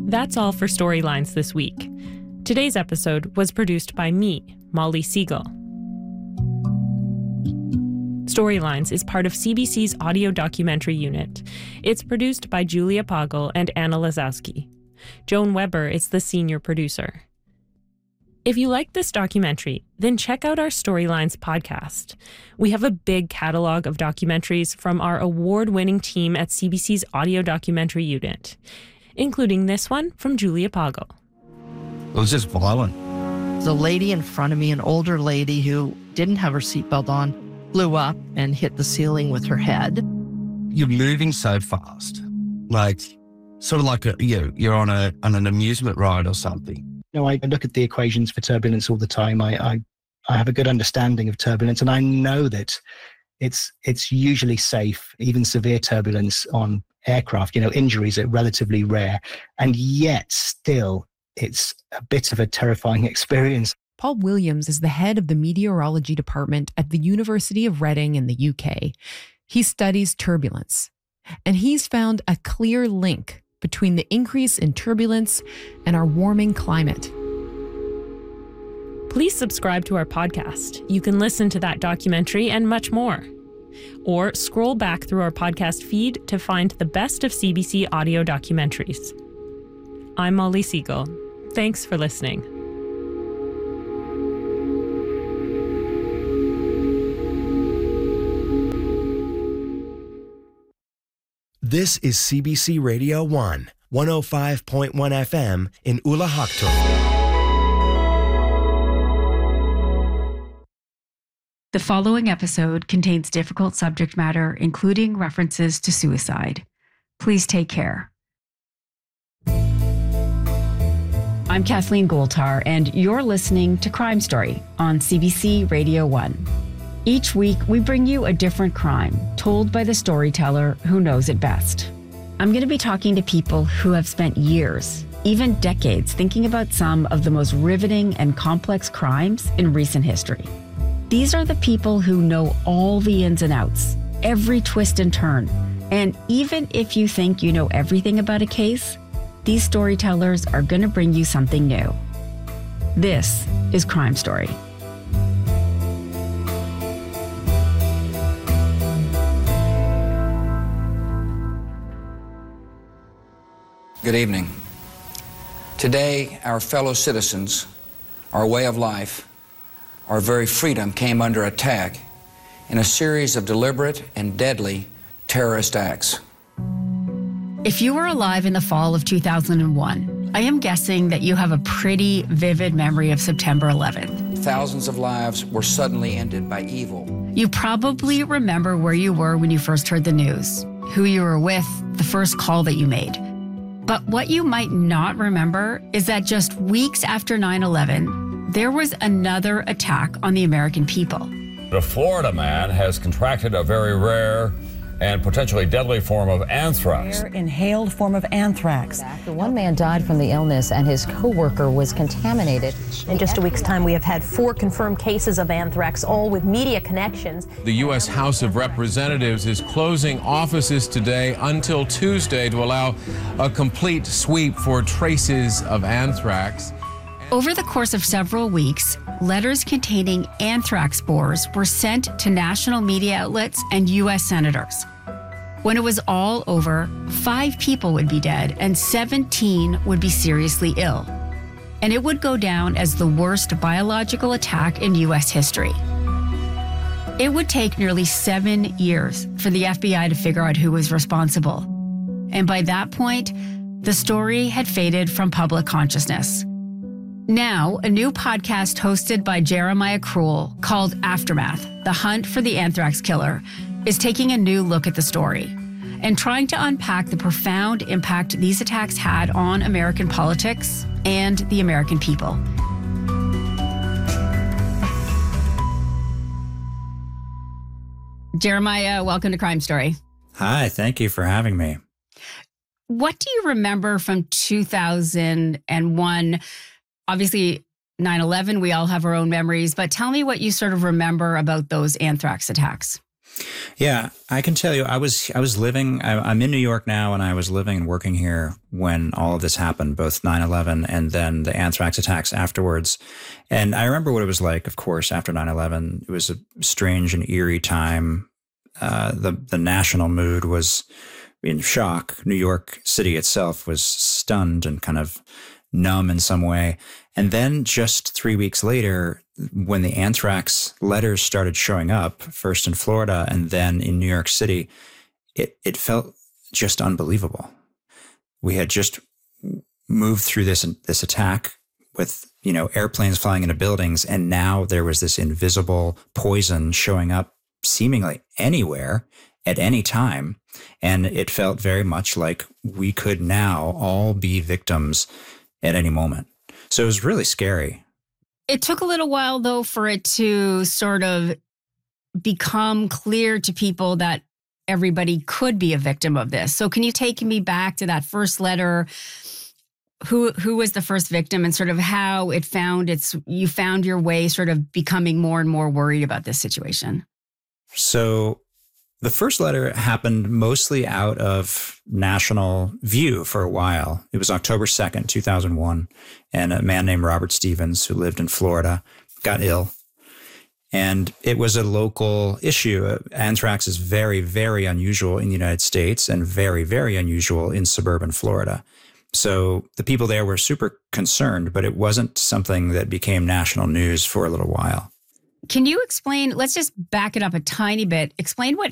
That's all for Storylines this week. Today's episode was produced by me, Molly Segal. Storylines is part of CBC's audio documentary unit. It's produced by Julia Poggle and Anna Lazowski. Joan Weber is the senior producer. If you like this documentary, then check out our Storylines podcast. We have a big catalog of documentaries from our award-winning team at CBC's audio documentary unit, including this one from Julia Poggle. It was just violent. The lady in front of me, an older lady who didn't have her seatbelt on, flew up and hit the ceiling with her head. You're moving so fast, like sort of like you're on an amusement ride or something. You know, I look at the equations for turbulence all the time. I have a good understanding of turbulence, and I know that it's usually safe. Even severe turbulence on aircraft, injuries are relatively rare, and yet still it's a bit of a terrifying experience. Paul Williams is the head of the meteorology department at the University of Reading in the UK. He studies turbulence, and he's found a clear link between the increase in turbulence and our warming climate. Please subscribe to our podcast. You can listen to that documentary and much more. Or scroll back through our podcast feed to find the best of CBC audio documentaries. I'm Molly Segal. Thanks for listening. This is CBC Radio 1, 105.1 FM in Ulahaktuk. The following episode contains difficult subject matter, including references to suicide. Please take care. I'm Kathleen Goultar, and you're listening to Crime Story on CBC Radio 1. Each week, we bring you a different crime told by the storyteller who knows it best. I'm going to be talking to people who have spent years, even decades, thinking about some of the most riveting and complex crimes in recent history. These are the people who know all the ins and outs, every twist and turn. And even if you think you know everything about a case, these storytellers are going to bring you something new. This is Crime Story. Good evening. Today, our fellow citizens, our way of life, our very freedom came under attack in a series of deliberate and deadly terrorist acts. If you were alive in the fall of 2001, I am guessing that you have a pretty vivid memory of September 11th. Thousands of lives were suddenly ended by evil. You probably remember where you were when you first heard the news, who you were with, the first call that you made. But what you might not remember is that just weeks after 9/11, there was another attack on the American people. A Florida man has contracted a very rare and potentially deadly form of anthrax. Rare inhaled form of anthrax. One man died from the illness and his co-worker was contaminated. In just a week's time, we have had 4 confirmed cases of anthrax, all with media connections. The U.S. House of Representatives is closing offices today until Tuesday to allow a complete sweep for traces of anthrax. Over the course of several weeks, letters containing anthrax spores were sent to national media outlets and U.S. senators. When it was all over, 5 people would be dead and 17 would be seriously ill. And it would go down as the worst biological attack in U.S. history. It would take nearly 7 years for the FBI to figure out who was responsible. And by that point, the story had faded from public consciousness. Now, a new podcast hosted by Jeremiah Krull called Aftermath, The Hunt for the Anthrax Killer, is taking a new look at the story and trying to unpack the profound impact these attacks had on American politics and the American people. Jeremiah, welcome to Crime Story. Hi, thank you for having me. What do you remember from 2001? Obviously, 9/11, we all have our own memories, but tell me what you sort of remember about those anthrax attacks. Yeah, I can tell you, I was living, I'm in New York now, and I was living and working here when all of this happened, both 9/11 and then the anthrax attacks afterwards. And I remember what it was like, of course, after 9/11. It was a strange and eerie time. The national mood was in shock. New York City itself was stunned and kind of numb in some way. And then just 3 weeks later, when the anthrax letters started showing up, first in Florida and then in New York City, it felt just unbelievable. We had just moved through this attack with, airplanes flying into buildings, and now there was this invisible poison showing up seemingly anywhere at any time. And it felt very much like we could now all be victims at any moment. So it was really scary. It took a little while, though, for it to sort of become clear to people that everybody could be a victim of this. So can you take me back to that first letter? Who was the first victim, and sort of how it you found your way sort of becoming more and more worried about this situation? So the first letter happened mostly out of national view for a while. It was October 2nd, 2001, and a man named Robert Stevens, who lived in Florida, got ill. And it was a local issue. Anthrax is very, very unusual in the United States and very, very unusual in suburban Florida. So the people there were super concerned, but it wasn't something that became national news for a little while. Can you explain, let's just back it up a tiny bit, explain what